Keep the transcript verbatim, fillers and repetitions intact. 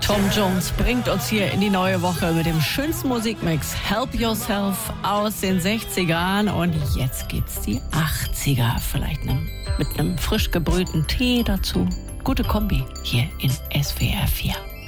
Tom Jones bringt uns hier in die neue Woche mit dem schönsten Musikmix Help Yourself aus den sechzigern. Und jetzt geht's die achtziger. Vielleicht ne, mit einem frisch gebrühten Tee dazu. Gute Kombi hier in S W R vier.